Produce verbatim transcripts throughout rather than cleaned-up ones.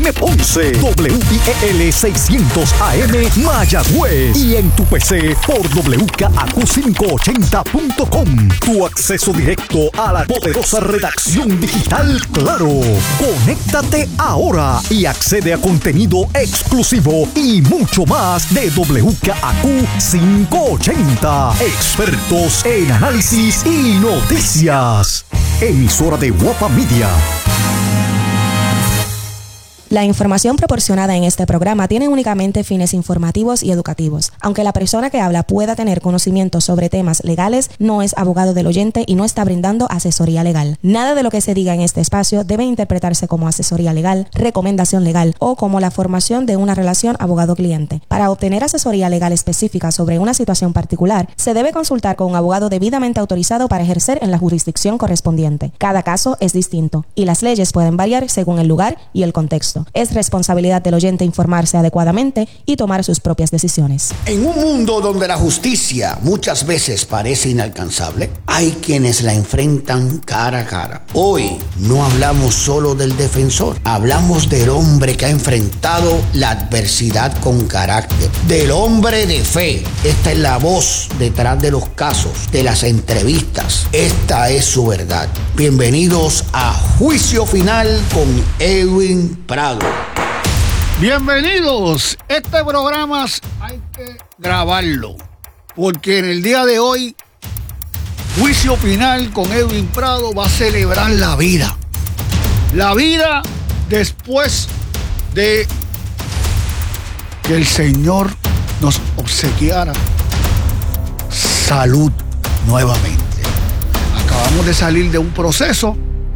Ponce, W I E L seiscientos A M Mayagüez y en tu P C por W K A Q quinientos ochenta punto com. Tu acceso directo a la poderosa redacción digital Claro. Conéctate ahora y accede a contenido exclusivo y mucho más de W K A Q quinientos ochenta. Expertos en análisis y noticias. Emisora de Guapa Media. La información proporcionada en este programa tiene únicamente fines informativos y educativos. Aunque la persona que habla pueda tener conocimientos sobre temas legales, no es abogado del oyente y no está brindando asesoría legal. Nada de lo que se diga en este espacio debe interpretarse como asesoría legal, recomendación legal o como la formación de una relación abogado-cliente. Para obtener asesoría legal específica sobre una situación particular, se debe consultar con un abogado debidamente autorizado para ejercer en la jurisdicción correspondiente. Cada caso es distinto y las leyes pueden variar según el lugar y el contexto. Es responsabilidad del oyente informarse adecuadamente y tomar sus propias decisiones. En un mundo donde la justicia muchas veces parece inalcanzable, hay quienes la enfrentan cara a cara. Hoy no hablamos solo del defensor, hablamos del hombre que ha enfrentado la adversidad con carácter, del hombre de fe. Esta es la voz detrás de los casos, de las entrevistas. Esta es su verdad. Bienvenidos a Juicio Final con Edwin Prado. Bienvenidos. Este programa hay que grabarlo porque en el día de hoy Juicio Final con Edwin Prado va a celebrar la vida. La vida después de que el Señor nos obsequiara salud nuevamente. Acabamos de salir de un proceso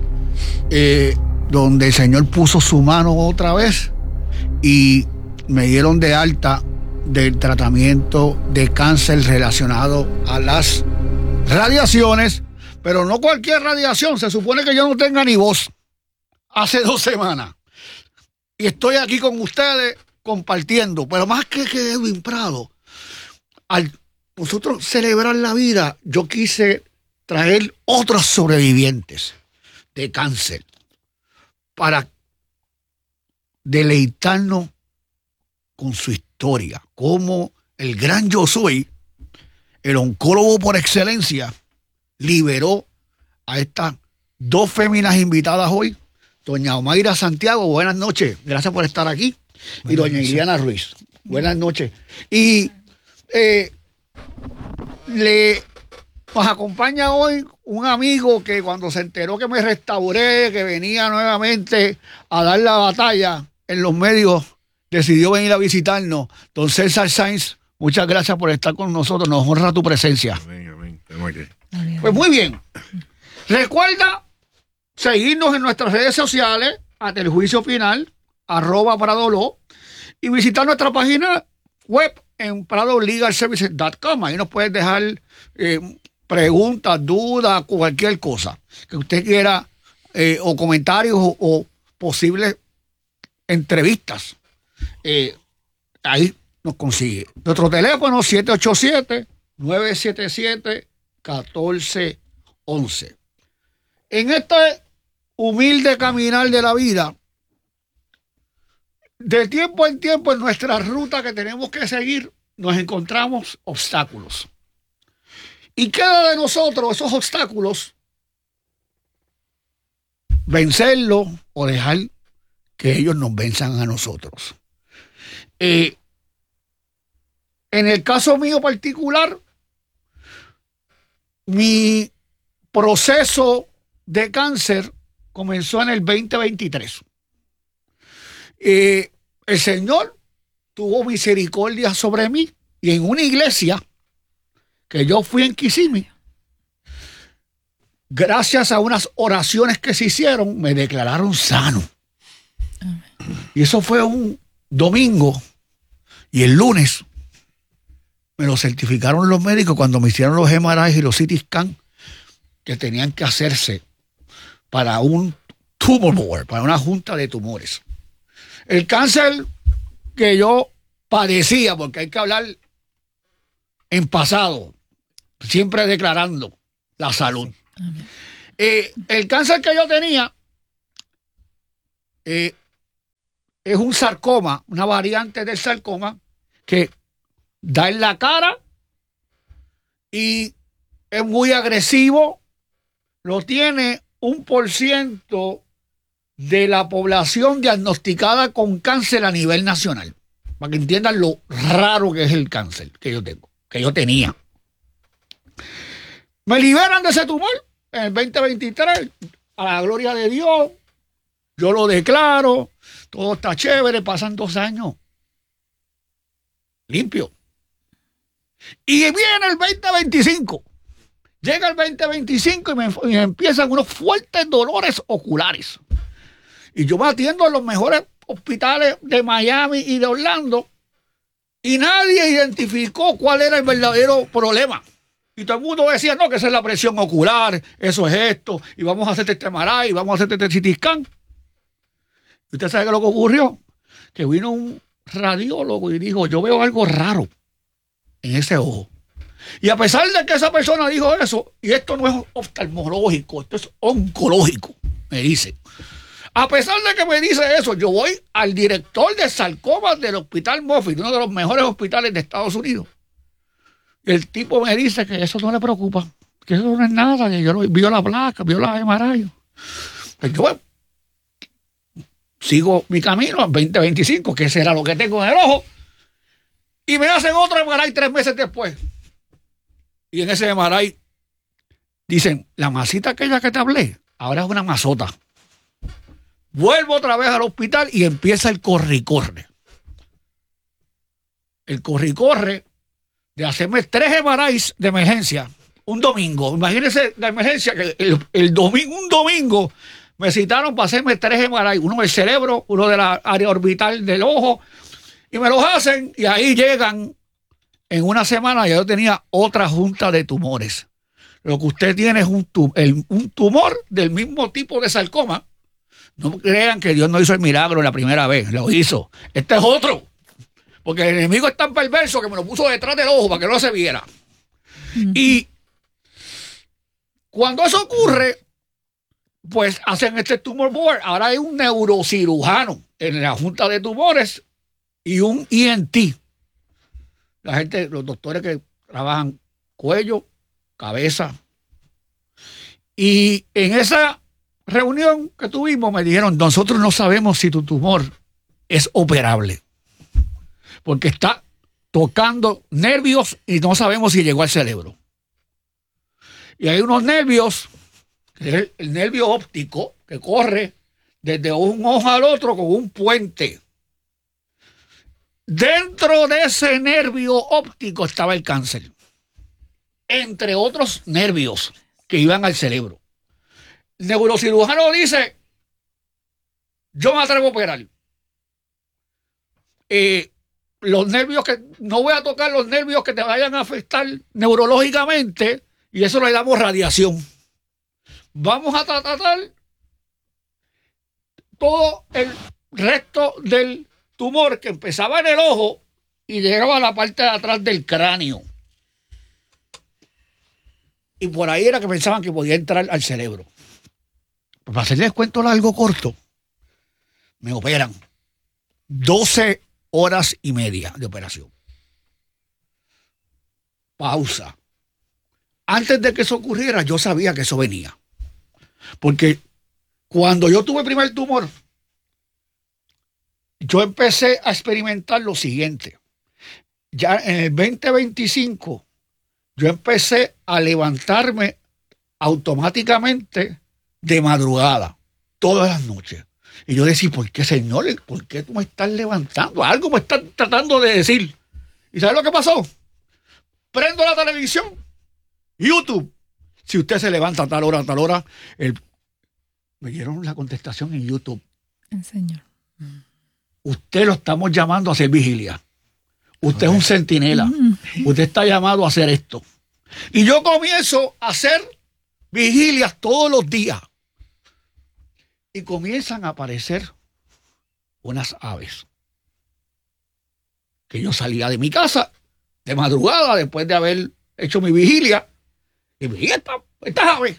eh, donde el Señor puso su mano otra vez y me dieron de alta del tratamiento de cáncer relacionado a las radiaciones, pero no cualquier radiación. Se supone que yo no tenga ni voz hace dos semanas y estoy aquí con ustedes compartiendo, pero más que que Edwin Prado, al nosotros celebrar la vida, yo quise traer otros sobrevivientes de cáncer para deleitarnos con su historia, como el gran Yo Soy, el oncólogo por excelencia, liberó a estas dos féminas invitadas hoy, doña Omaira Santiago, buenas noches, gracias por estar aquí, buenas y doña noches. Iliana Ruiz, buenas noches. Y eh, le nos acompaña hoy un amigo que cuando se enteró que me restauré, que venía nuevamente a dar la batalla en los medios, decidió venir a visitarnos. Don César Sainz, muchas gracias por estar con nosotros. Nos honra tu presencia. Amén, amén. Pues muy bien. Recuerda seguirnos en nuestras redes sociales, hasta el Juicio Final, arroba Pradolo, y visitar nuestra página web en prado legal services punto com. Ahí nos puedes dejar eh, preguntas, dudas, cualquier cosa que usted quiera, eh, o comentarios o, o posibles entrevistas. Eh, ahí nos consigue. Nuestro teléfono siete ocho siete, nueve siete siete, uno cuatro uno uno. En este humilde caminar de la vida, de tiempo en tiempo en nuestra ruta que tenemos que seguir, nos encontramos obstáculos. Y queda de nosotros esos obstáculos, vencerlos o dejar que ellos nos venzan a nosotros. Eh, en el caso mío particular, mi proceso de cáncer comenzó en el veinte veintitrés. Eh, el Señor tuvo misericordia sobre mí y en una iglesia que yo fui en Kissimmee, gracias a unas oraciones que se hicieron, me declararon sano. Amén. Y eso fue un domingo y el lunes me lo certificaron los médicos cuando me hicieron los M R I y los C T scan que tenían que hacerse para un tumor board, para una junta de tumores. El cáncer que yo padecía, porque hay que hablar en pasado, siempre declarando la salud. Eh, el cáncer que yo tenía, eh, es un sarcoma, una variante del sarcoma que da en la cara y es muy agresivo. Lo tiene un por ciento de la población diagnosticada con cáncer a nivel nacional. Para que entiendan lo raro que es el cáncer que yo tengo, que yo tenía. Me liberan de ese tumor en el veinte veintitrés, a la gloria de Dios. Yo lo declaro, todo está chévere, pasan dos años. Limpio. Y viene el veinte veinticinco. Llega el veinte veinticinco y me, y me empiezan unos fuertes dolores oculares. Y yo me atiendo en los mejores hospitales de Miami y de Orlando y nadie identificó cuál era el verdadero problema. Y todo el mundo decía, no, que esa es la presión ocular, eso es esto, y vamos a hacer este M R I, y vamos a hacer este C T scan. ¿Y usted sabe qué es lo que ocurrió? Que vino un radiólogo y dijo, yo veo algo raro en ese ojo. Y a pesar de que esa persona dijo eso, y esto no es oftalmológico, esto es oncológico, me dice. A pesar de que me dice eso, yo voy al director de sarcomas del Hospital Moffitt, uno de los mejores hospitales de Estados Unidos. Y el tipo me dice que eso no le preocupa, que eso no es nada, que yo lo, vio la placa, vio la M R I. Pues yo, bueno, sigo mi camino al veinte veinticinco, que ese era lo que tengo en el ojo, y me hacen otro M R I tres meses después. Y en ese M R I dicen, la masita aquella que te hablé, ahora es una masota. Vuelvo otra vez al hospital y empieza el corre y corre. El corre y corre de hacerme tres M R Is de emergencia un domingo. Imagínense la emergencia que el, el domingo, un domingo me citaron para hacerme tres M R I, uno del cerebro, uno de la área orbital del ojo, y me los hacen y ahí llegan en una semana. Ya yo tenía otra junta de tumores. Lo que usted tiene es un, tum el, un tumor del mismo tipo de sarcoma. No crean que Dios no hizo el milagro la primera vez, lo hizo. Este es otro. Porque el enemigo es tan perverso que me lo puso detrás del ojo para que no se viera. Uh-huh. Y cuando eso ocurre, pues hacen este tumor board. Ahora hay un neurocirujano en la junta de tumores y un E N T. La gente, los doctores que trabajan cuello, cabeza. Y en esa reunión que tuvimos me dijeron, nosotros no sabemos si tu tumor es operable porque está tocando nervios y no sabemos si llegó al cerebro. Y hay unos nervios, el, el nervio óptico que corre desde un ojo al otro con un puente. Dentro de ese nervio óptico estaba el cáncer, entre otros nervios que iban al cerebro. El neurocirujano dice, yo me atrevo a operar. Eh, los nervios que, no voy a tocar los nervios que te vayan a afectar neurológicamente, y eso le damos radiación. Vamos a tratar todo el resto del tumor que empezaba en el ojo y llegaba a la parte de atrás del cráneo. Y por ahí era que pensaban que podía entrar al cerebro. Para hacerles cuento largo corto, me operan doce horas y media de operación. Pausa. Antes de que eso ocurriera, yo sabía que eso venía. Porque cuando yo tuve el primer tumor, yo empecé a experimentar lo siguiente. Ya en el veinte veinticinco, yo empecé a levantarme automáticamente de madrugada, todas las noches. Y yo decía, ¿por qué, Señor? ¿Por qué tú me estás levantando? Algo me estás tratando de decir. ¿Y sabes lo que pasó? Prendo la televisión, YouTube. Si usted se levanta a tal hora, a tal hora, el... me dieron la contestación en YouTube. El Señor. Usted lo estamos llamando a hacer vigilia. Usted okay. es un centinela. Mm. Usted está llamado a hacer esto. Y yo comienzo a hacer vigilias todos los días. Y comienzan a aparecer unas aves. Que yo salía de mi casa de madrugada después de haber hecho mi vigilia. Y me dije, estas esta aves.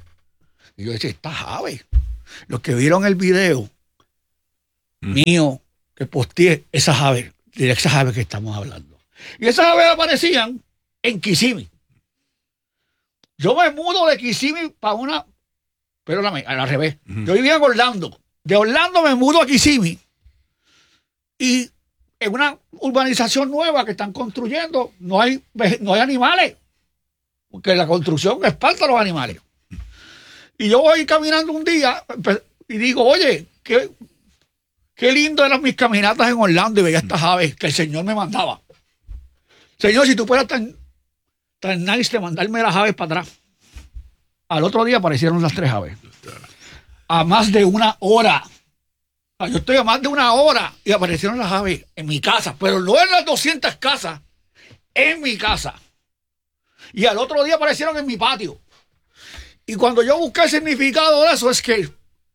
Y yo decía, estas aves. Los que vieron el video mm. mío que posteé esas aves, de esas aves que estamos hablando. Y esas aves aparecían en Kissimmee. Yo me mudo de Kissimmee para una, perdóname, al revés. Uh-huh. Yo vivía en Orlando. De Orlando me mudo a Kissimmee. Y en una urbanización nueva que están construyendo, no hay, no hay animales. Porque la construcción espanta a los animales. Y yo voy caminando un día y digo, oye, qué, qué lindo eran mis caminatas en Orlando y veía estas aves que el Señor me mandaba. Señor, si tú fueras tan, tan nice de mandarme las aves para atrás. Al otro día aparecieron las tres aves. A más de una hora. Yo estoy a más de una hora y aparecieron las aves en mi casa, pero no en las doscientas casas, en mi casa. Y al otro día aparecieron en mi patio. Y cuando yo busqué el significado de eso es que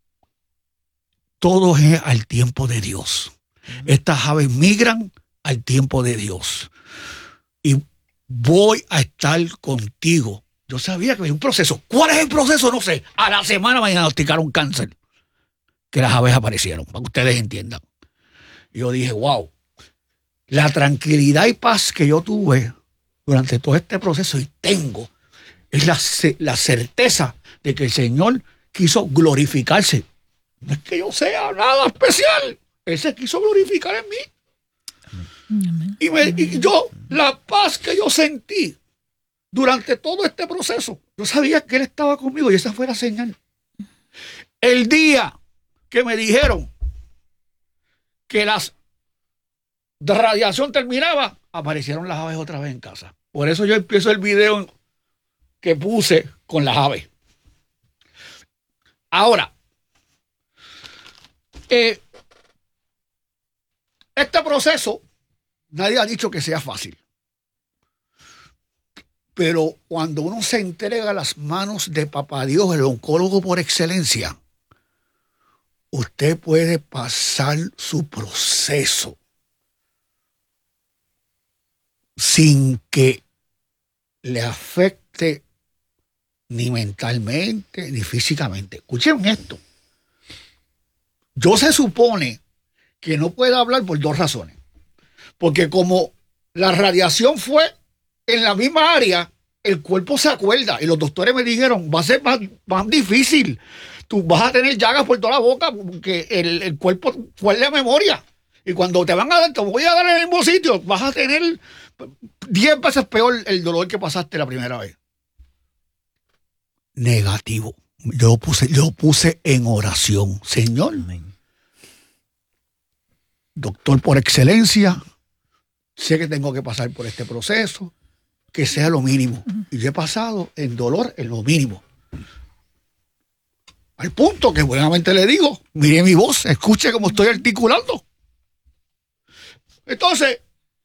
todo es al tiempo de Dios. Uh-huh. Estas aves migran al tiempo de Dios. Y voy a estar contigo. Yo sabía que había un proceso. ¿Cuál es el proceso? No sé. A la semana me diagnosticaron cáncer. Que las aves aparecieron, para que ustedes entiendan. Y yo dije, wow. La tranquilidad y paz que yo tuve durante todo este proceso y tengo es la, la certeza de que el Señor quiso glorificarse. No es que yo sea nada especial. Él se quiso glorificar en mí. Amén. Y, me, y yo, la paz que yo sentí durante todo este proceso, yo sabía que Él estaba conmigo y esa fue la señal. El día que me dijeron que la radiación terminaba, aparecieron las aves otra vez en casa. Por eso yo empiezo el video que puse con las aves. Ahora, eh, este proceso, nadie ha dicho que sea fácil. Pero cuando uno se entrega a las manos de Papá Dios, el oncólogo por excelencia, usted puede pasar su proceso sin que le afecte ni mentalmente ni físicamente. Escuchen esto. Yo se supone que no puedo hablar por dos razones. Porque como la radiación fue en la misma área, el cuerpo se acuerda. Y los doctores me dijeron, va a ser más, más difícil. Tú vas a tener llagas por toda la boca porque el, el cuerpo fue la memoria. Y cuando te van a dar, te voy a dar en el mismo sitio, vas a tener diez veces peor el dolor que pasaste la primera vez. Negativo. Yo puse, yo puse en oración. Señor, amén. Doctor por excelencia, sé que tengo que pasar por este proceso, que sea lo mínimo. Y yo he pasado en dolor en lo mínimo. Al punto que buenamente le digo, mire mi voz, escuche cómo estoy articulando. Entonces,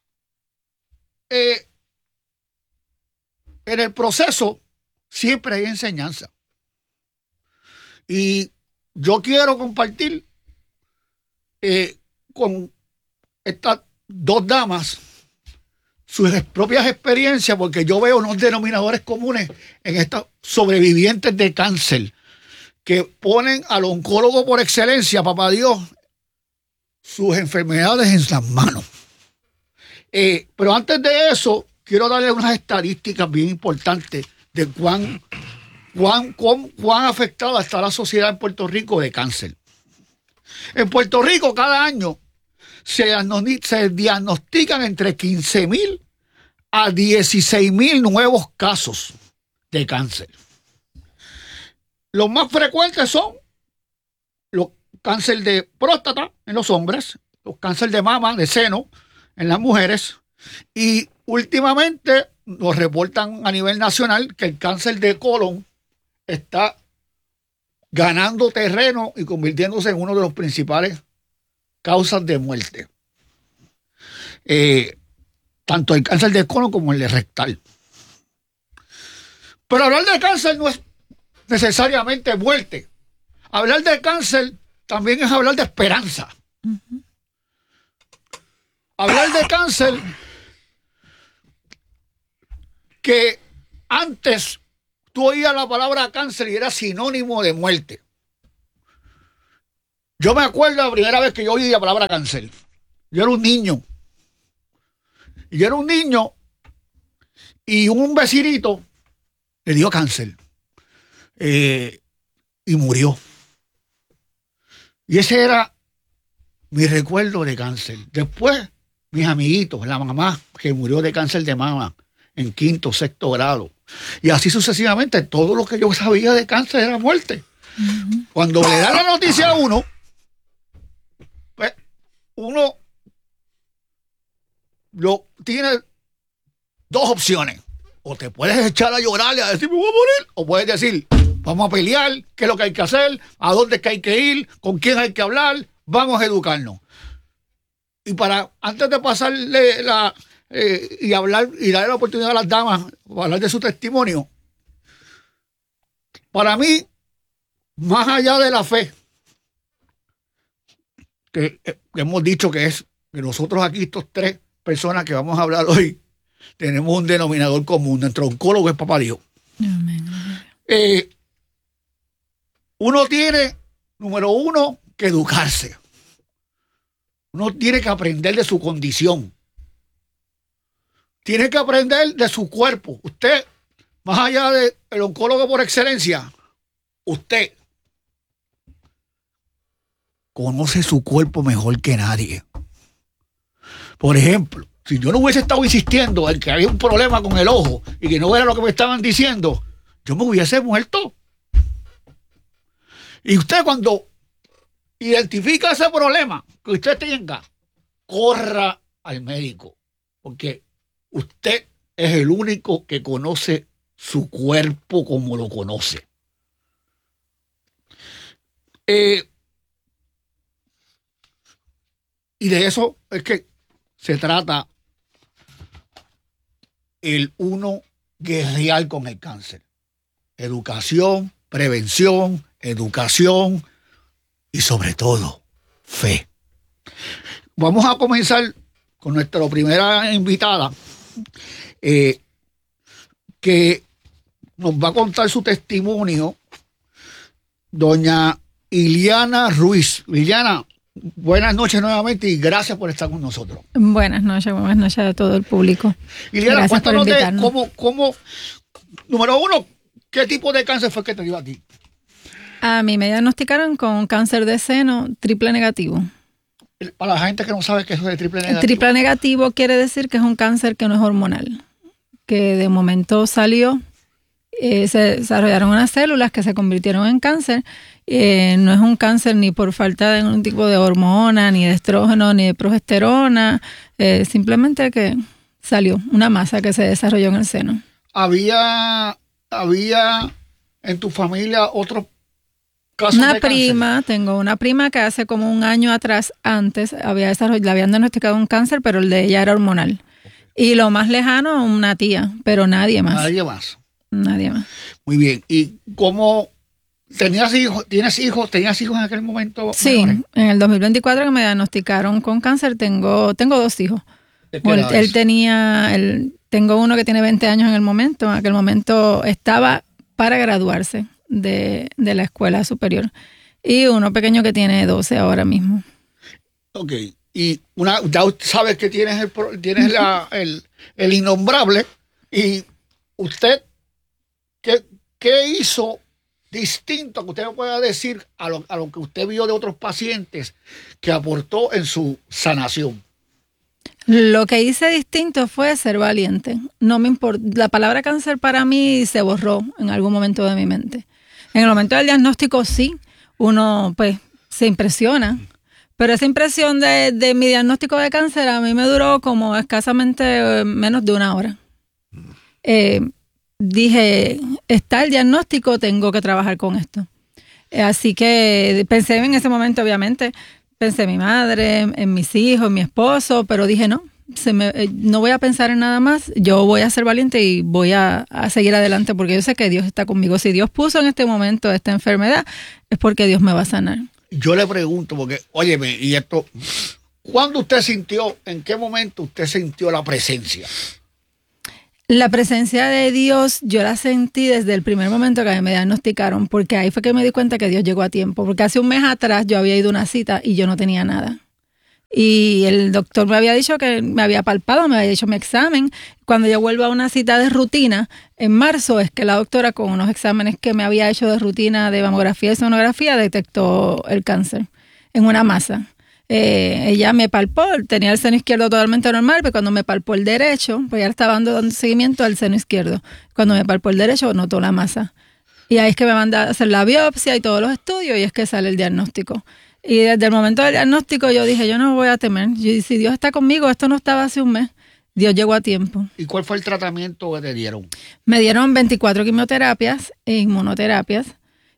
eh, en el proceso siempre hay enseñanza. Y yo quiero compartir eh, con estas dos damas sus propias experiencias, porque yo veo unos denominadores comunes en estas sobrevivientes de cáncer que ponen al oncólogo por excelencia, Papá Dios, sus enfermedades en las manos. Eh, pero antes de eso, quiero darle unas estadísticas bien importantes de cuán, cuán, cuán, cuán afectada está la sociedad en Puerto Rico de cáncer. En Puerto Rico, cada año se, se diagnostican entre quince mil a dieciséis mil nuevos casos de cáncer. Los más frecuentes son los cáncer de próstata en los hombres, los cáncer de mama, de seno en las mujeres, y últimamente nos reportan a nivel nacional que el cáncer de colon está ganando terreno y convirtiéndose en uno de los principales causas de muerte. Eh, tanto el cáncer de colon como el de rectal. Pero hablar de cáncer no es necesariamente muerte. Hablar de cáncer también es hablar de esperanza. Uh-huh. Hablar de cáncer que antes tú oías la palabra cáncer y era sinónimo de muerte. Yo me acuerdo la primera vez que yo oí la palabra cáncer. yo era un niño. Y yo era un niño y un vecinito le dio cáncer eh, y murió. Y ese era mi recuerdo de cáncer. Después, mis amiguitos, la mamá que murió de cáncer de mama en quinto, sexto grado. Y así sucesivamente, todo lo que yo sabía de cáncer era muerte. Uh-huh. Cuando le da la noticia a uno, pues uno lo tiene dos opciones. O te puedes echar a llorar y a decir, me voy a morir. O puedes decir, vamos a pelear, qué es lo que hay que hacer, a dónde es que hay que ir, con quién hay que hablar, vamos a educarnos. Y para, antes de pasarle la, eh, y hablar, y darle la oportunidad a las damas, para hablar de su testimonio, para mí, más allá de la fe, que, que hemos dicho que es, que nosotros aquí, estos tres personas que vamos a hablar hoy, tenemos un denominador común. Nuestro oncólogo es Papá Dios. Amén. Eh, uno tiene, número uno, que educarse. Uno tiene que aprender de su condición. Tiene que aprender de su cuerpo. Usted, más allá del oncólogo por excelencia, usted conoce su cuerpo mejor que nadie. Por ejemplo, si yo no hubiese estado insistiendo en que había un problema con el ojo y que no era lo que me estaban diciendo, yo me hubiese muerto. Y usted, cuando identifica ese problema que usted tenga, corra al médico, porque usted es el único que conoce su cuerpo como lo conoce. Eh, y de eso es que se trata el uno guerrear con el cáncer. Educación, prevención, educación y sobre todo fe. Vamos a comenzar con nuestra primera invitada, eh, que nos va a contar su testimonio, doña Iliana Ruiz. Iliana, buenas noches nuevamente y gracias por estar con nosotros. Buenas noches, buenas noches a todo el público. Iliana, cuéntanos de cómo, cómo, número uno, ¿qué tipo de cáncer fue que te dio a ti? A mí me diagnosticaron con cáncer de seno triple negativo. Para la gente que no sabe qué es eso de triple negativo. El triple negativo quiere decir que es un cáncer que no es hormonal, que de momento salió, eh, se desarrollaron unas células que se convirtieron en cáncer. Eh, no es un cáncer ni por falta de ningún tipo de hormona, ni de estrógeno, ni de progesterona, eh, simplemente que salió una masa que se desarrolló en el seno. ¿Había, había en tu familia otros casos una de cáncer? prima, tengo una prima que hace como un año atrás, antes, había desarrollado, le habían diagnosticado un cáncer, pero el de ella era hormonal. Y lo más lejano, una tía, pero nadie más. Nadie más. Nadie más. Muy bien. ¿Y cómo tenías hijos? ¿Tienes hijos? ¿Tenías hijos en aquel momento? Sí, menores? En el dos mil veinticuatro que me diagnosticaron con cáncer, tengo, tengo dos hijos. Bueno, él, él tenía, él, tengo uno que tiene veinte años en el momento, en aquel momento estaba para graduarse de, de la escuela superior. Y uno pequeño que tiene doce ahora mismo. Ok. Y una, ya sabes que tienes el, tienes la, el, el innombrable. Y usted, ¿qué, qué hizo distinto que usted me pueda decir a lo, a lo que usted vio de otros pacientes que aportó en su sanación? Lo que hice distinto fue ser valiente. No me importa. La palabra cáncer para mí se borró en algún momento de mi mente. En el momento del diagnóstico sí, uno pues se impresiona. Pero esa impresión de, de mi diagnóstico de cáncer a mí me duró como escasamente menos de una hora. Eh, dije, está el diagnóstico, tengo que trabajar con esto. Eh, así que pensé en ese momento, obviamente, pensé en mi madre, en mis hijos, en mi esposo, pero dije no, se me, eh, no voy a pensar en nada más, yo voy a ser valiente y voy a, a seguir adelante porque yo sé que Dios está conmigo. Si Dios puso en este momento esta enfermedad, es porque Dios me va a sanar. Yo le pregunto, porque, óyeme, y esto, ¿cuándo usted sintió, en qué momento usted sintió la presencia? La presencia de Dios yo la sentí desde el primer momento que me diagnosticaron, porque ahí fue que me di cuenta que Dios llegó a tiempo, porque hace un mes atrás yo había ido a una cita y yo no tenía nada. Y el doctor me había dicho que me había palpado, me había hecho mi examen. Cuando yo vuelvo a una cita de rutina, en marzo, es que la doctora, con unos exámenes que me había hecho de rutina de mamografía y sonografía, detectó el cáncer en una masa. Eh, ella me palpó, tenía el seno izquierdo totalmente normal, pero cuando me palpó el derecho, pues ya estaba dando, dando seguimiento al seno izquierdo. Cuando me palpó el derecho, notó la masa. Y ahí es que me manda a hacer la biopsia y todos los estudios, y es que sale el diagnóstico. Y desde el momento del diagnóstico yo dije, yo no voy a temer. Yo, si Dios está conmigo, esto no estaba hace un mes. Dios llegó a tiempo. ¿Y cuál fue el tratamiento que te dieron? Me dieron veinticuatro quimioterapias e inmunoterapias.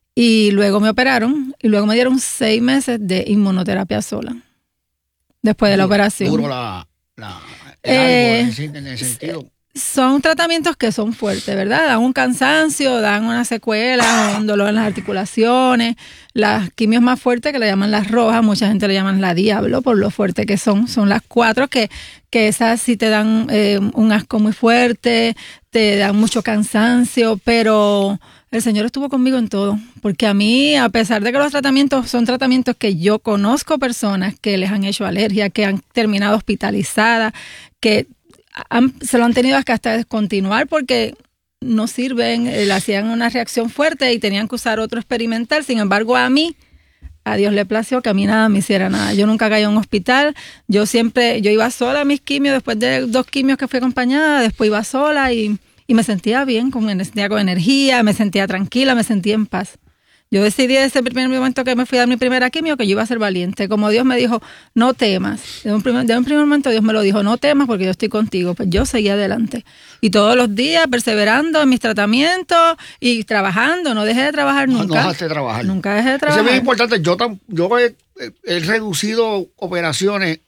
Y luego me operaron. Y luego me dieron seis meses de inmunoterapia sola. Después de la operación. Duro la, la, el eh, algo, en ese sentido. Son tratamientos que son fuertes, ¿verdad? Dan un cansancio, dan una secuela, un dolor en las articulaciones. Las quimios más fuertes, que le llaman las rojas, mucha gente le llaman la diablo por lo fuerte que son. Son las cuatro que, que esas sí te dan eh, un asco muy fuerte, te dan mucho cansancio, pero el Señor estuvo conmigo en todo. Porque a mí, a pesar de que los tratamientos son tratamientos que yo conozco personas que les han hecho alergia, que han terminado hospitalizadas, que Han, se lo han tenido que hasta descontinuar porque no sirven, eh, le hacían una reacción fuerte y tenían que usar otro experimental. Sin embargo, a mí, a Dios le plació que a mí nada me hiciera nada. Yo nunca caí a un hospital, yo siempre, yo iba sola a mis quimios, después de dos quimios que fui acompañada, después iba sola y, y me sentía bien, con, me sentía con energía, me sentía tranquila, me sentía en paz. Yo decidí desde el primer momento que me fui a dar mi primera quimio que yo iba a ser valiente. Como Dios me dijo, no temas. De un primer, de un primer momento Dios me lo dijo, no temas porque yo estoy contigo. Pues yo seguí adelante. Y todos los días perseverando en mis tratamientos y trabajando. No dejé de trabajar nunca. No dejaste de trabajar. Nunca dejé de trabajar. Eso es muy importante. Yo, tam, yo he, he reducido operaciones,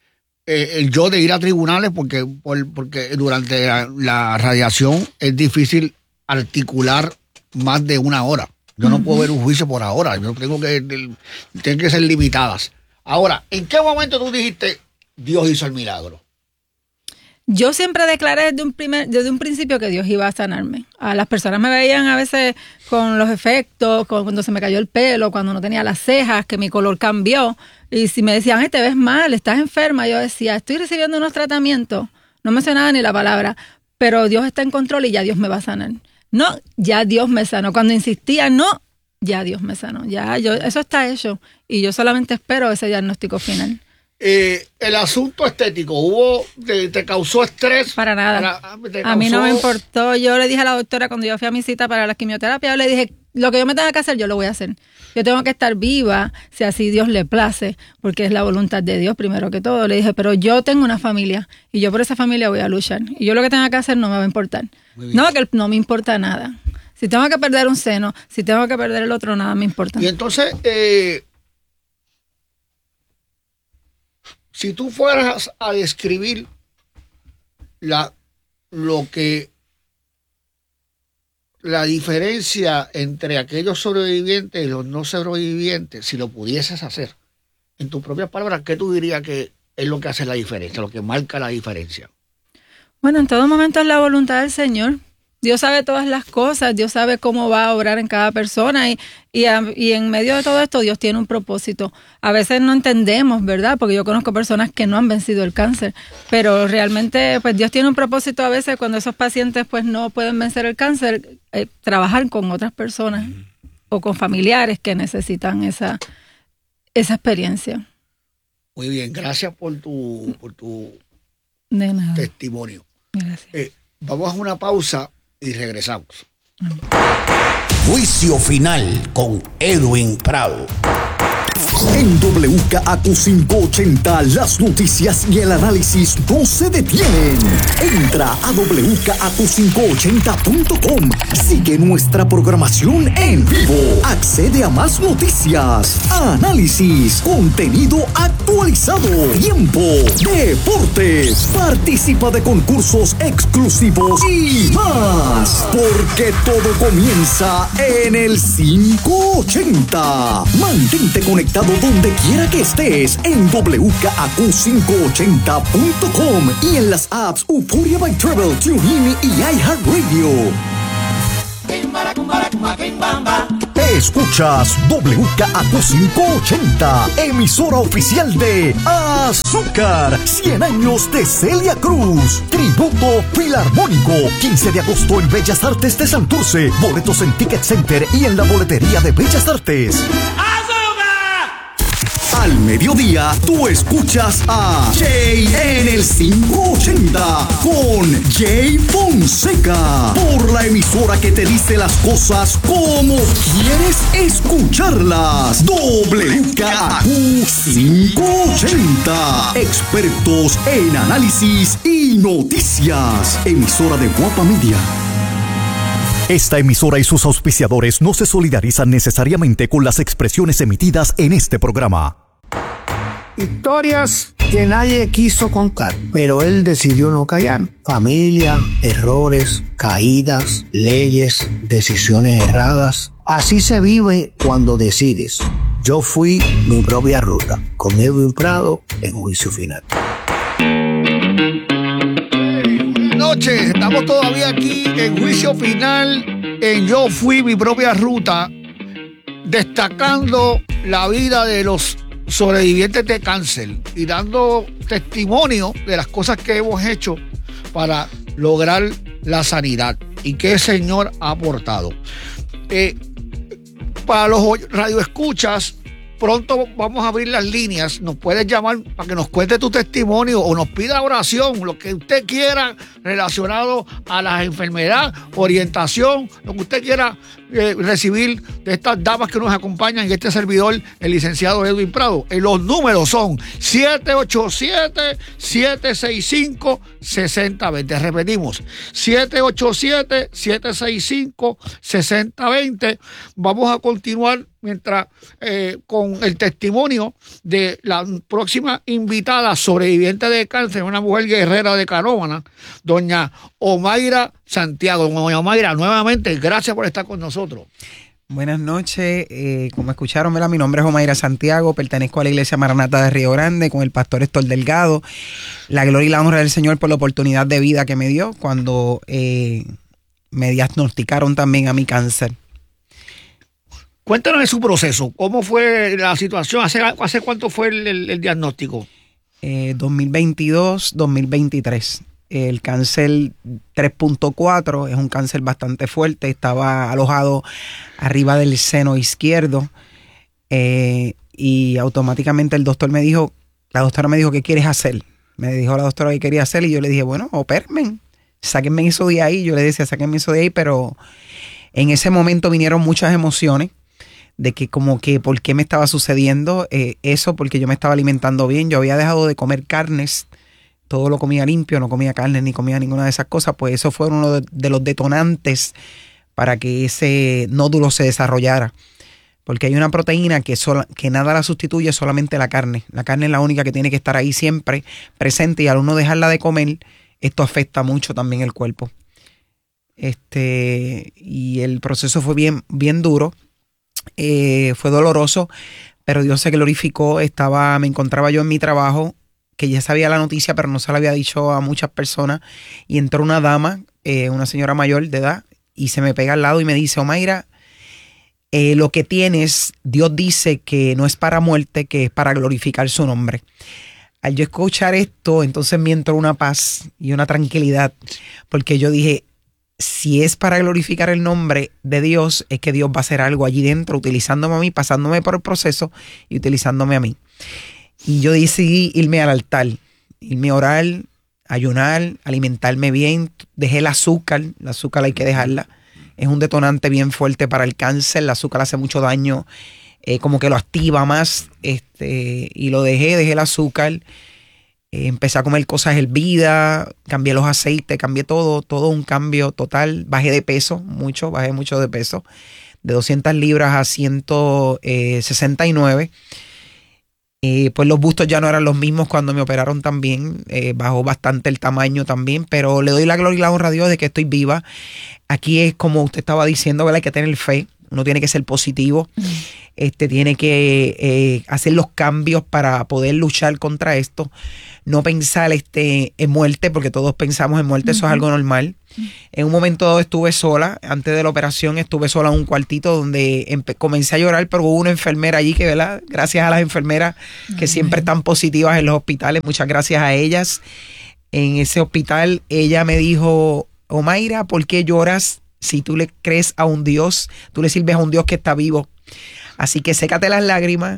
eh, el yo de ir a tribunales porque, por, porque durante la, la radiación es difícil articular más de una hora. Yo no uh-huh. puedo ver un juicio por ahora. Yo tengo que, tienen que ser limitadas. Ahora, ¿en qué momento tú dijiste Dios hizo el milagro? Yo siempre declaré desde un, primer, desde un principio que Dios iba a sanarme. A las personas me veían a veces con los efectos, con, cuando se me cayó el pelo, cuando no tenía las cejas, que mi color cambió. Y si me decían, ay, te ves mal, estás enferma, yo decía, estoy recibiendo unos tratamientos. No mencionaba ni la palabra, pero Dios está en control y ya Dios me va a sanar. No, ya Dios me sanó. Cuando insistía, no, ya Dios me sanó. Ya, yo, eso está hecho. Y yo solamente espero ese diagnóstico final. Eh, el asunto estético, ¿hubo, te, te causó estrés? Para nada. Para, a mí no me importó. Yo le dije a la doctora cuando yo fui a mi cita para la quimioterapia, yo le dije, lo que yo me tenga que hacer, yo lo voy a hacer. Yo tengo que estar viva, si así Dios le place, porque es la voluntad de Dios primero que todo. Le dije, pero yo tengo una familia y yo por esa familia voy a luchar. Y yo lo que tenga que hacer no me va a importar. No, que no me importa nada. Si tengo que perder un seno, si tengo que perder el otro, nada me importa. Y entonces, eh, si tú fueras a describir la, lo que la diferencia entre aquellos sobrevivientes y los no sobrevivientes, si lo pudieses hacer, en tus propias palabras, ¿qué tú dirías que es lo que hace la diferencia, lo que marca la diferencia? Bueno, en todo momento es la voluntad del Señor. Dios sabe todas las cosas, Dios sabe cómo va a obrar en cada persona y, y, a, y en medio de todo esto Dios tiene un propósito. A veces no entendemos, ¿verdad? Porque yo conozco personas que no han vencido el cáncer, pero realmente pues Dios tiene un propósito a veces cuando esos pacientes pues no pueden vencer el cáncer, eh, trabajar con otras personas mm. o con familiares que necesitan esa, esa experiencia. Muy bien, gracias por tu, por tu de nada. testimonio. Gracias. Eh, vamos a una pausa y regresamos. Juicio final con Edwin Prado. En W K A Q quinientos ochenta, las noticias y el análisis no se detienen. Entra a W K A Q quinientos ochenta punto com. Sigue nuestra programación en vivo. Accede a más noticias, análisis, contenido actualizado, tiempo, deportes. Participa de concursos exclusivos y más. Porque todo comienza en el quinientos ochenta. Mantente conectado donde quiera que estés en W K A Q quinientos ochenta punto com y en las apps Euphoria by Travel, TuneIn y iHeartRadio. Escuchas W K A Q quinientos ochenta, emisora oficial de Azúcar, cien años de Celia Cruz, tributo filarmónico, quince de agosto en Bellas Artes de Santurce, boletos en Ticket Center y en la boletería de Bellas Artes. Al mediodía, tú escuchas a Jay en el quinientos ochenta con Jay Fonseca por la emisora que te dice las cosas como quieres escucharlas. W K A Q quinientos ochenta, expertos en análisis y noticias. Emisora de Guapa Media. Esta emisora y sus auspiciadores no se solidarizan necesariamente con las expresiones emitidas en este programa. Historias que nadie quiso contar, pero él decidió no callar. Familia, errores, caídas, leyes, decisiones erradas. Así se vive cuando decides. Yo fui mi propia ruta, con Edwin Prado en Juicio Final. Buenas noches, estamos todavía aquí en Juicio Final, en Yo Fui Mi Propia Ruta, destacando la vida de los sobrevivientes de cáncer y dando testimonio de las cosas que hemos hecho para lograr la sanidad y que el Señor ha aportado. Eh, para los radioescuchas, pronto vamos a abrir las líneas. Nos puedes llamar para que nos cuente tu testimonio o nos pida oración, lo que usted quiera relacionado a la enfermedad, orientación, lo que usted quiera eh, recibir de estas damas que nos acompañan y este servidor, el licenciado Edwin Prado. Eh, los números son siete ocho siete, siete seis cinco, seis cero dos cero. Repetimos, siete ocho siete, siete seis cinco, seis cero dos cero. Vamos a continuar mientras eh, con el testimonio de la próxima invitada sobreviviente de cáncer, una mujer guerrera de Canóvana, doña Omayra Santiago. Doña Omayra, nuevamente, gracias por estar con nosotros. Buenas noches, eh, como escucharon, ¿verdad? Mi nombre es Omayra Santiago, pertenezco a la Iglesia Maranata de Río Grande con el pastor Héctor Delgado. La gloria y la honra del Señor por la oportunidad de vida que me dio cuando eh, me diagnosticaron también a mi cáncer. Cuéntanos de su proceso. ¿Cómo fue la situación? ¿Hace, hace cuánto fue el, el, el diagnóstico? Eh, dos mil veintidós, dos mil veintitrés. El cáncer tres punto cuatro es un cáncer bastante fuerte. Estaba alojado arriba del seno izquierdo. Eh, y automáticamente el doctor me dijo, la doctora me dijo, ¿qué quieres hacer? Me dijo la doctora qué quería hacer y yo le dije, bueno, opérmenme, sáquenme eso de ahí. Yo le decía, sáquenme eso de ahí, pero en ese momento vinieron muchas emociones de que como que por qué me estaba sucediendo eh, eso, porque yo me estaba alimentando bien, yo había dejado de comer carnes, todo lo comía limpio, no comía carne ni comía ninguna de esas cosas, pues eso fue uno de, de los detonantes para que ese nódulo se desarrollara, porque hay una proteína que, sola, que nada la sustituye, solamente la carne. La carne es la única que tiene que estar ahí siempre presente y al uno dejarla de comer, esto afecta mucho también el cuerpo. Este, y el proceso fue bien, bien duro. Eh, fue doloroso, pero Dios se glorificó. Estaba, me encontraba yo en mi trabajo, que ya sabía la noticia, pero no se la había dicho a muchas personas, y entró una dama, eh, una señora mayor de edad, y se me pega al lado y me dice, Omayra, eh, lo que tienes, Dios dice que no es para muerte, que es para glorificar su nombre. Al yo escuchar esto, entonces me entró una paz y una tranquilidad, porque yo dije, si es para glorificar el nombre de Dios, es que Dios va a hacer algo allí dentro, utilizándome a mí, pasándome por el proceso y utilizándome a mí. Y yo decidí irme al altar, irme a orar, ayunar, alimentarme bien. Dejé el azúcar, el azúcar hay que dejarla. Es un detonante bien fuerte para el cáncer, el azúcar hace mucho daño, eh, como que lo activa más. Este, y lo dejé, dejé el azúcar. Empecé a comer cosas hervidas, cambié los aceites, cambié todo, todo un cambio total. Bajé de peso, mucho, bajé mucho de peso, de doscientas libras a ciento sesenta y nueve. Eh, pues los bustos ya no eran los mismos cuando me operaron también, eh, bajó bastante el tamaño también, pero le doy la gloria y la honra a Dios de que estoy viva. Aquí es como usted estaba diciendo, ¿verdad? Hay que tener fe. uno tiene que ser positivo, mm. este, tiene que eh, hacer los cambios para poder luchar contra esto, no pensar este, en muerte, porque todos pensamos en muerte, uh-huh. eso es algo normal. Uh-huh. En un momento dado estuve sola, antes de la operación estuve sola en un cuartito donde empe- comencé a llorar, pero hubo una enfermera allí que, ¿verdad? Gracias a las enfermeras uh-huh. que siempre están positivas en los hospitales, muchas gracias a ellas. En ese hospital ella me dijo, Omaira, ¿por qué lloras si tú le crees a un Dios? Tú le sirves a un Dios que está vivo. Así que sécate las lágrimas.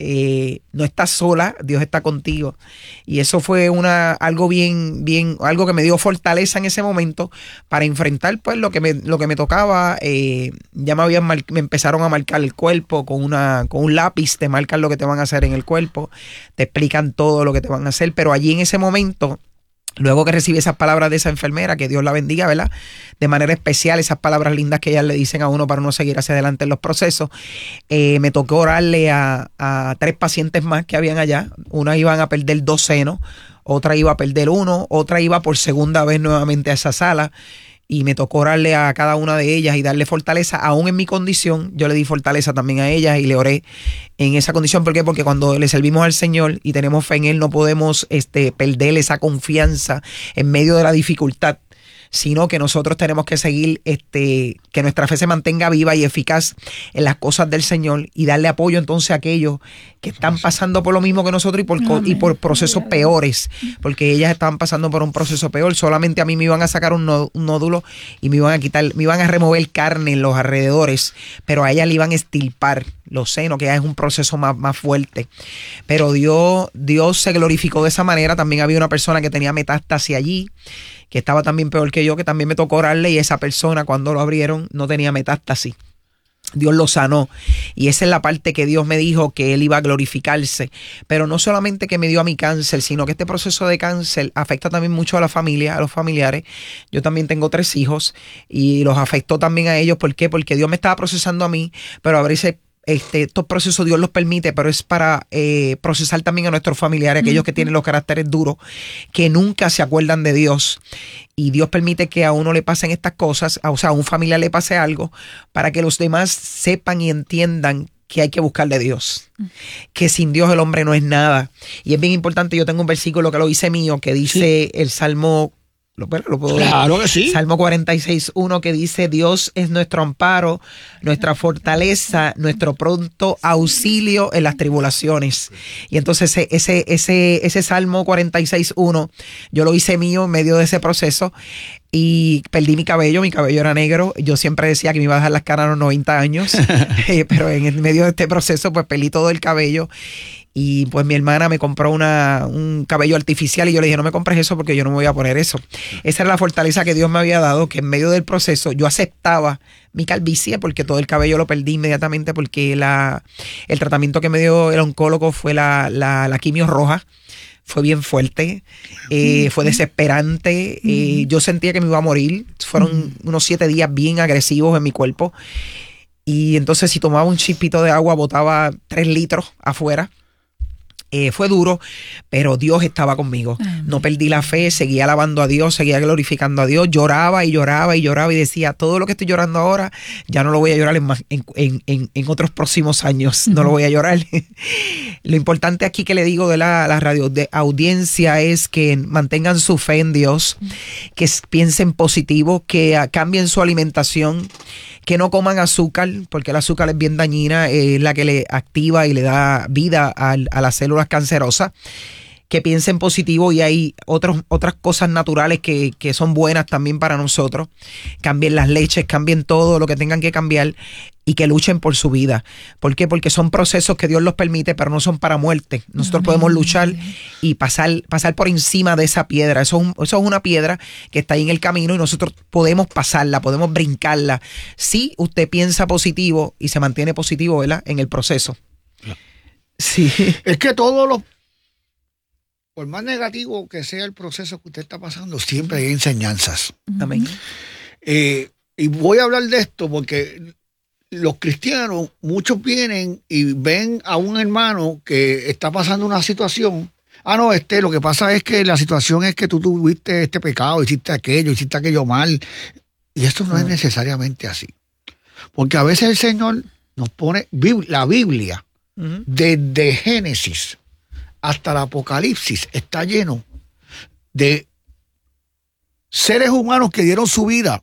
Eh, no estás sola, Dios está contigo. Y eso fue una algo bien, bien, algo que me dio fortaleza en ese momento para enfrentar pues lo que me, lo que me tocaba. Eh, ya me habían mar- me empezaron a marcar el cuerpo con una, con un lápiz, te marcan lo que te van a hacer en el cuerpo, te explican todo lo que te van a hacer, pero allí en ese momento, luego que recibí esas palabras de esa enfermera, que Dios la bendiga, ¿verdad? De manera especial, esas palabras lindas que ellas le dicen a uno para uno seguir hacia adelante en los procesos, eh, me tocó orarle a, a tres pacientes más que habían allá. Una iban a perder dos senos, otra iba a perder uno, otra iba por segunda vez nuevamente a esa sala. Y me tocó orarle a cada una de ellas y darle fortaleza, aún en mi condición. Yo le di fortaleza también a ellas y le oré en esa condición. ¿Por qué? Porque cuando le servimos al Señor y tenemos fe en Él, no podemos este, perder esa confianza en medio de la dificultad, sino que nosotros tenemos que seguir, este, que nuestra fe se mantenga viva y eficaz en las cosas del Señor y darle apoyo entonces a aquellos que están pasando por lo mismo que nosotros y por, y por procesos peores, porque ellas estaban pasando por un proceso peor. Solamente a mí me iban a sacar un, nó, un nódulo y me iban a quitar, me iban a remover carne en los alrededores, pero a ella le iban a estirpar los senos, que ya es un proceso más, más fuerte. Pero Dios, Dios se glorificó de esa manera. También había una persona que tenía metástasis allí, que estaba también peor que yo, que también me tocó orarle, y esa persona cuando lo abrieron no tenía metástasis. Dios lo sanó, y esa es la parte que Dios me dijo que Él iba a glorificarse. Pero no solamente que me dio a mi cáncer, sino que este proceso de cáncer afecta también mucho a la familia, a los familiares. Yo también tengo tres hijos y los afectó también a ellos. ¿Por qué? Porque Dios me estaba procesando a mí, pero a veces Este, estos procesos Dios los permite, pero es para eh, procesar también a nuestros familiares, aquellos que tienen los caracteres duros, que nunca se acuerdan de Dios. Y Dios permite que a uno le pasen estas cosas, o sea, a un familiar le pase algo, para que los demás sepan y entiendan que hay que buscarle a Dios, que sin Dios el hombre no es nada. Y es bien importante, yo tengo un versículo que lo hice mío, que dice sí. el Salmo Lo, lo puedo claro que sí. Salmo cuarenta y seis, uno, que dice: Dios es nuestro amparo, nuestra fortaleza, nuestro pronto auxilio en las tribulaciones. Y entonces ese, ese, ese, ese Salmo cuarenta y seis, uno, yo lo hice mío en medio de ese proceso y perdí mi cabello, mi cabello era negro. Yo siempre decía que me iba a dejar las canas a los noventa años, pero en el medio de este proceso pues perdí todo el cabello. Y pues mi hermana me compró una, un cabello artificial y yo le dije, no me compres eso porque yo no me voy a poner eso. Esa era la fortaleza que Dios me había dado, que en medio del proceso yo aceptaba mi calvicie, porque todo el cabello lo perdí inmediatamente, porque la, el tratamiento que me dio el oncólogo fue la, la, la quimio roja. Fue bien fuerte, eh, fue desesperante, eh, yo sentía que me iba a morir. Fueron unos siete días bien agresivos en mi cuerpo. Y entonces si tomaba un chispito de agua botaba tres litros afuera. Eh, fue duro, pero Dios estaba conmigo. Amén. No perdí la fe, seguía alabando a Dios, seguía glorificando a Dios, lloraba y lloraba y lloraba y decía, todo lo que estoy llorando ahora, ya no lo voy a llorar en, más, en, en, en, en otros próximos años, no lo voy a llorar. Lo importante aquí que le digo de la, la radio de audiencia es que mantengan su fe en Dios, que piensen positivo, que uh, cambien su alimentación, que no coman azúcar, porque el azúcar es bien dañina, es eh, la que le activa y le da vida a, a las células cancerosas. Que piensen positivo, y hay otros, otras cosas naturales que, que son buenas también para nosotros. Cambien las leches, cambien todo lo que tengan que cambiar y que luchen por su vida. ¿Por qué? Porque son procesos que Dios los permite, pero no son para muerte. Nosotros podemos luchar y pasar, pasar por encima de esa piedra. Eso es, un, eso es una piedra que está ahí en el camino y nosotros podemos pasarla, podemos brincarla. Si usted piensa positivo y se mantiene positivo, ¿verdad?, en el proceso. Sí. Es que todos los Por más negativo que sea el proceso que usted está pasando, siempre hay enseñanzas. Amén. Eh, y voy a hablar de esto porque los cristianos, muchos vienen y ven a un hermano que está pasando una situación. Ah, no, este, lo que pasa es que la situación es que tú tuviste este pecado, hiciste aquello, hiciste aquello mal. Y esto no ah. es necesariamente así. Porque a veces el Señor nos pone la Biblia, uh-huh. desde Génesis hasta el Apocalipsis, está lleno de seres humanos que dieron su vida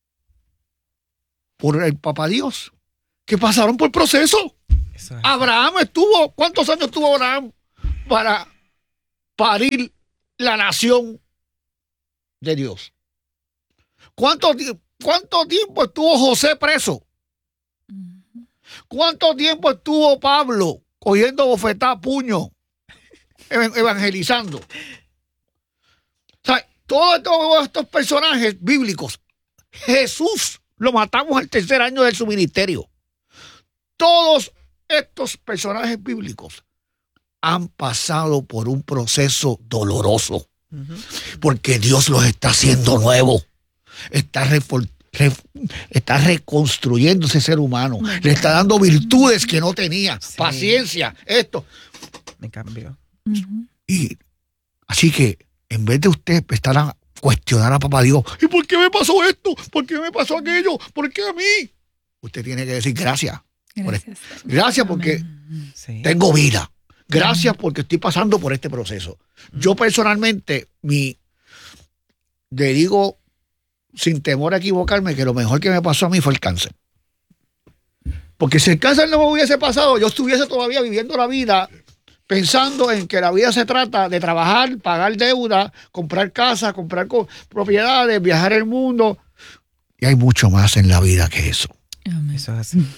por el Papá Dios, que pasaron por proceso. Eso es. Abraham estuvo, ¿cuántos años tuvo Abraham para parir la nación de Dios? ¿Cuánto, cuánto tiempo estuvo José preso? ¿Cuánto tiempo estuvo Pablo cogiendo bofetá, puño, evangelizando? O sea, todos, todos estos personajes bíblicos, Jesús lo matamos al tercer año de su ministerio. Todos estos personajes bíblicos han pasado por un proceso doloroso, uh-huh. porque Dios los está haciendo nuevos. Está, re, re, está reconstruyendo ese ser humano. Uh-huh. Le está dando virtudes que no tenía. Sí. Paciencia, esto. Me cambió. Uh-huh. Y así que en vez de usted estar a cuestionar a Papá Dios, ¿y por qué me pasó esto? ¿Por qué me pasó aquello? ¿Por qué a mí? Usted tiene que decir gracias. Gracias, por gracias porque sí. tengo vida. Gracias porque estoy pasando por este proceso. Yo personalmente, mi, le digo sin temor a equivocarme que lo mejor que me pasó a mí fue el cáncer. Porque si el cáncer no me hubiese pasado, yo estuviese todavía viviendo la vida pensando en que la vida se trata de trabajar, pagar deuda, comprar casa, comprar propiedades, viajar el mundo. Y hay mucho más en la vida que eso. Amén. Eso es así.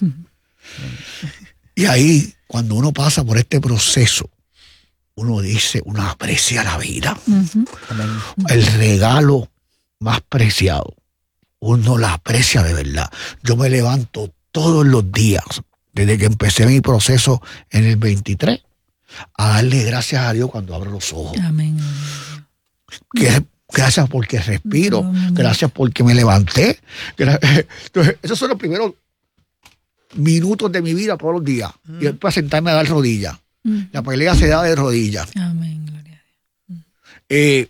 Y ahí, cuando uno pasa por este proceso, uno dice, uno aprecia la vida. Uh-huh. El regalo más preciado, uno la aprecia de verdad. Yo me levanto todos los días, desde que empecé mi proceso en el veintitrés, a darle gracias a Dios cuando abro los ojos. Amén. Que, gracias porque respiro, Amén. Gracias porque me levanté. Entonces, esos son los primeros minutos de mi vida todos los días. Mm. Y después sentarme a dar rodillas. Mm. La pelea se da de rodillas. Amén, gloria a Dios. Mm. Eh,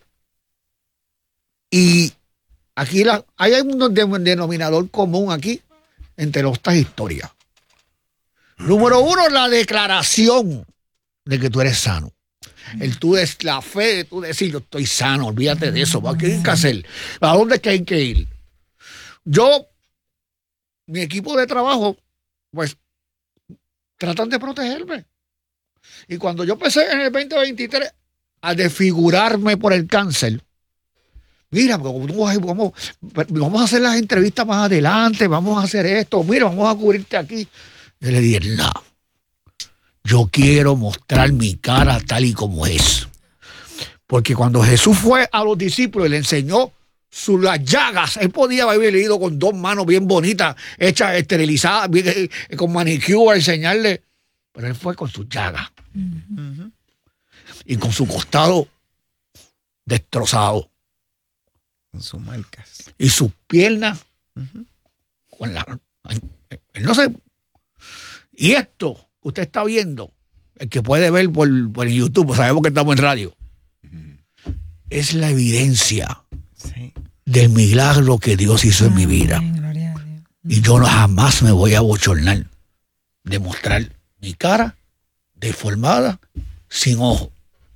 y aquí la, hay un denominador común aquí entre estas historias. Número uno, la declaración de que tú eres sano. El tú es la fe de tú decir, yo estoy sano, olvídate de eso. ¿Qué hay que hacer? ¿A dónde es que hay que ir? Yo, mi equipo de trabajo, pues, tratan de protegerme. Y cuando yo empecé en el veinte veintitrés a desfigurarme por el cáncer, mira, vamos, vamos a hacer las entrevistas más adelante, vamos a hacer esto, mira, vamos a cubrirte aquí. Yo le dije, no, yo quiero mostrar mi cara tal y como es. Porque cuando Jesús fue a los discípulos y le enseñó sus las llagas, él podía haber ido con dos manos bien bonitas, hechas, esterilizadas, bien, eh, con manicure a enseñarle, pero él fue con sus llagas. Uh-huh. Y con su costado destrozado. Con sus marcas. Y sus piernas. Uh-huh. Con la, él no sé. Y esto que usted está viendo, el que puede ver por, por YouTube, sabemos que estamos en radio, uh-huh. es la evidencia sí. del milagro que Dios hizo en mi vida. Gloria a Dios. Y yo no, jamás me voy a bochornar de mostrar mi cara deformada, sin ojo.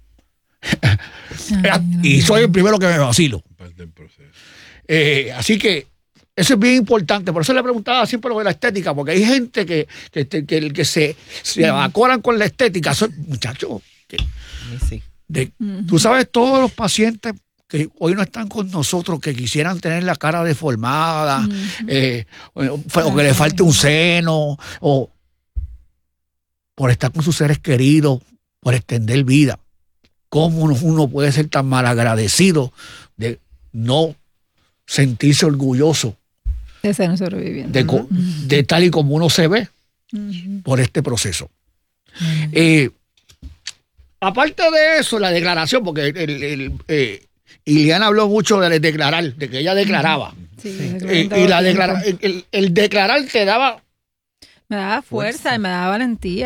Ay, y soy el primero que me vacilo. Eh, así que eso es bien importante. Por eso le preguntaba siempre lo de la estética, porque hay gente que, que, que, que, que se, se avacoran con la estética. Son muchachos. Que, sí. de, tú sabes, todos los pacientes que hoy no están con nosotros, que quisieran tener la cara deformada, uh-huh. eh, o, o que le falte un seno, o por estar con sus seres queridos, por extender vida. ¿Cómo uno puede ser tan malagradecido de no sentirse orgulloso de ser un sobreviviente, de, uh-huh. de tal y como uno se ve uh-huh. por este proceso? Uh-huh. Eh, aparte de eso, la declaración, porque el, el, el, eh, Iliana habló mucho de declarar, de que ella declaraba. Sí, eh, y la declara, el, el, el declarar te daba... Me daba fuerza, fuerza y me daba valentía.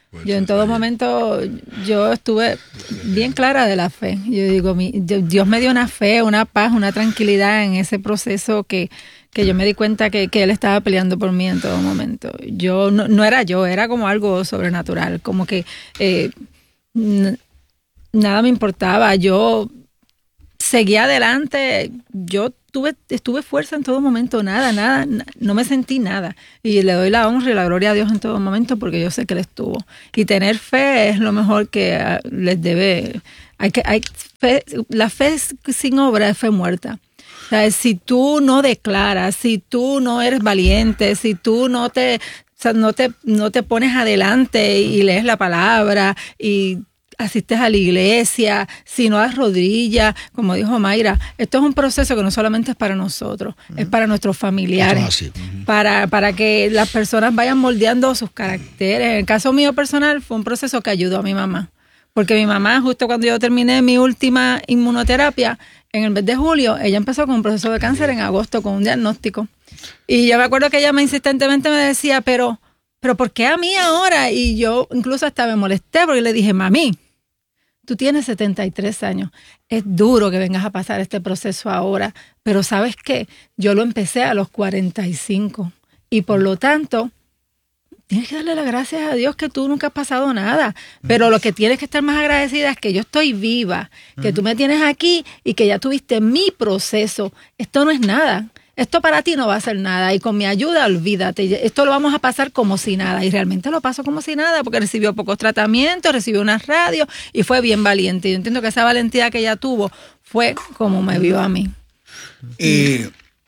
Yo en todo momento, yo estuve bien clara de la fe. Yo digo, mi, Dios me dio una fe, una paz, una tranquilidad en ese proceso que, que yo me di cuenta que, que Él estaba peleando por mí en todo momento. Yo no, no era yo, era como algo sobrenatural, como que eh, n- nada me importaba. Yo seguía adelante, yo tuve, estuve fuerza en todo momento, nada, nada, na- no me sentí nada. Y le doy la honra y la gloria a Dios en todo momento porque yo sé que Él estuvo. Y tener fe es lo mejor que uh, les debe. Hay que, hay fe, la fe sin obra es fe muerta. O sea, si tú no declaras, si tú no eres valiente, si tú no te, o sea, no te, no te pones adelante y lees la palabra y asistes a la iglesia, si no das rodillas, como dijo Mayra, esto es un proceso que no solamente es para nosotros, uh-huh. es para nuestros familiares, así, uh-huh. para, para que las personas vayan moldeando sus caracteres. En el caso mío personal fue un proceso que ayudó a mi mamá, porque mi mamá, justo cuando yo terminé mi última inmunoterapia, en el mes de julio, ella empezó con un proceso de cáncer en agosto con un diagnóstico. Y yo me acuerdo que ella me insistentemente me decía, pero, pero ¿por qué a mí ahora? Y yo incluso hasta me molesté porque le dije, mami, tú tienes setenta y tres años, es duro que vengas a pasar este proceso ahora, pero ¿sabes qué? Yo lo empecé a los cuarenta y cinco y por lo tanto tienes que darle las gracias a Dios que tú nunca has pasado nada, pero lo que tienes que estar más agradecida es que yo estoy viva, que tú me tienes aquí y que ya tuviste mi proceso. Esto no es nada. Esto para ti no va a ser nada y con mi ayuda, olvídate, esto lo vamos a pasar como si nada. Y realmente lo pasó como si nada porque recibió pocos tratamientos, recibió unas radios y fue bien valiente. Yo entiendo que esa valentía que ella tuvo fue como me vio a mí. Y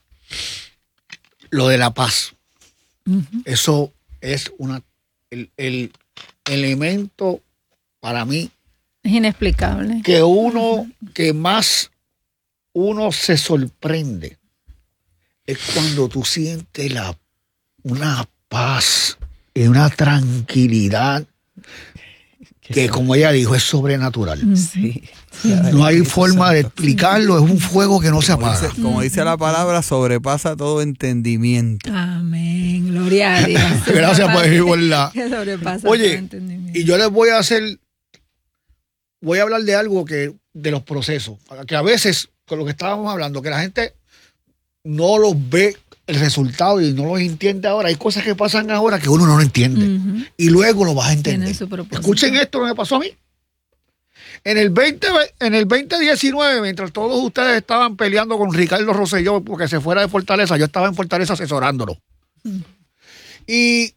lo de la paz, uh-huh. eso es una el, el elemento para mí. Es inexplicable. Que uno, uh-huh. que más uno se sorprende. Es cuando tú sientes la, una paz y una tranquilidad que, como ella dijo, es sobrenatural. Sí. No hay forma de explicarlo, es un fuego que no se apaga. Como dice, como dice la palabra, sobrepasa todo entendimiento. Amén, gloria a Dios. Gracias por igualdad. Que sobrepasa Oye, todo entendimiento. Y yo les voy a hacer, voy a hablar de algo que, de los procesos, que a veces, con lo que estábamos hablando, que la gente no los ve el resultado y no los entiende ahora. Hay cosas que pasan ahora que uno no lo entiende. Uh-huh. Y luego lo vas a entender. Escuchen esto que me pasó a mí. En el, veinte, en el veinte diecinueve, mientras todos ustedes estaban peleando con Ricardo Rosselló porque se fuera de Fortaleza, yo estaba en Fortaleza asesorándolo. Uh-huh. Y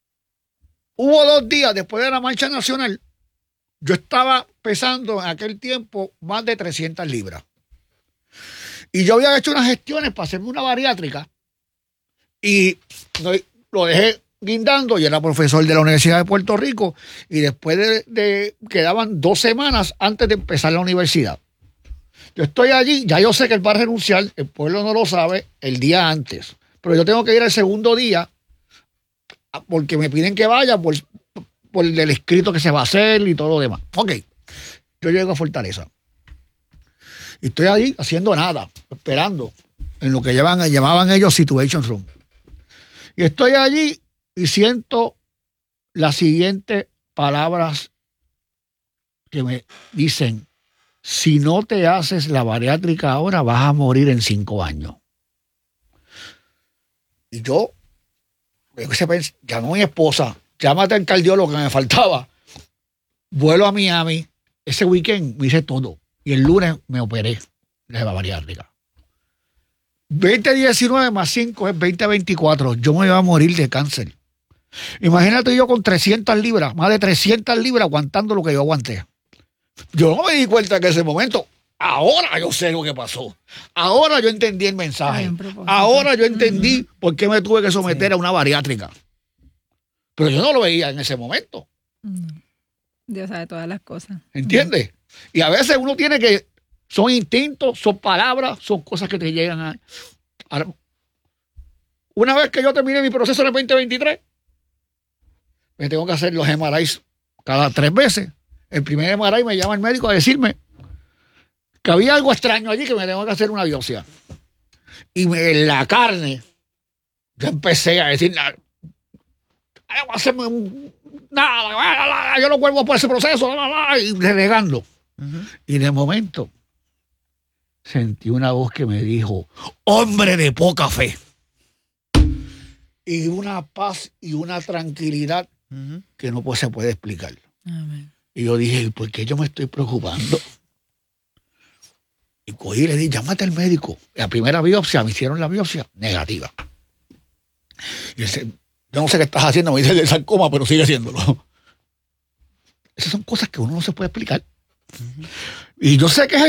hubo dos días después de la marcha nacional, yo estaba pesando en aquel tiempo más de trescientas libras. Y yo había hecho unas gestiones para hacerme una bariátrica y lo dejé guindando. Yo era profesor de la Universidad de Puerto Rico y después de, de quedaban dos semanas antes de empezar la universidad. Yo estoy allí, ya yo sé que él va a renunciar, el pueblo no lo sabe, el día antes. Pero yo tengo que ir el segundo día porque me piden que vaya por, por el escrito que se va a hacer y todo lo demás. Ok, yo llego a Fortaleza. Y estoy ahí haciendo nada, esperando en lo que llevan, llamaban ellos Situation Room. Y estoy allí y siento las siguientes palabras que me dicen: si no te haces la bariátrica ahora, vas a morir en cinco años. Y yo, llamó a mi esposa, llámate al cardiólogo que me faltaba. Vuelo a Miami, ese weekend me hice todo. Y el lunes me operé de la bariátrica. veinte diecinueve más cinco es veinte veinticuatro. Yo me iba a morir de cáncer. Imagínate yo con trescientas libras, más de trescientas libras aguantando lo que yo aguanté. Yo no me di cuenta que en ese momento, ahora yo sé lo que pasó. Ahora yo entendí el mensaje. Ahora yo entendí uh-huh. por qué me tuve que someter sí. a una bariátrica. Pero yo no lo veía en ese momento. Dios sabe todas las cosas. ¿Entiendes? Y a veces uno tiene que, son instintos, son palabras, son cosas que te llegan a... a una vez que yo termine mi proceso en el veinte veintitrés, me tengo que hacer los M R Is cada tres veces. El primer M R I me llama el médico a decirme que había algo extraño allí, que me tengo que hacer una biopsia. Y me, en la carne, yo empecé a decir, voy a hacerme un, nada, yo no vuelvo por ese proceso, y renegando. Uh-huh. Y de momento sentí una voz que me dijo, hombre de poca fe. Y una paz y una tranquilidad uh-huh. que no se puede explicar. Amén. Y yo dije, ¿por qué yo me estoy preocupando? Y cogí y le dije, llámate al médico. La primera biopsia, me hicieron la biopsia negativa. Y dice, yo no sé qué estás haciendo, me dice el sarcoma, pero sigue haciéndolo. Esas son cosas que uno no se puede explicar. Uh-huh. Y yo sé que es